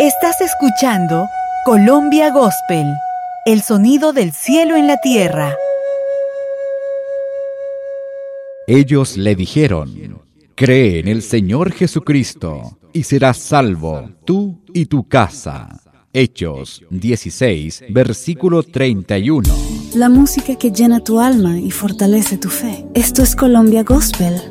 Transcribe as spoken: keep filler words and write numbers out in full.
Estás escuchando Colombia Gospel, el sonido del cielo en la tierra. Ellos le dijeron: cree en el Señor Jesucristo y serás salvo, tú y tu casa. Hechos dieciséis, versículo treinta y uno. La música que llena tu alma y fortalece tu fe. Esto es Colombia Gospel,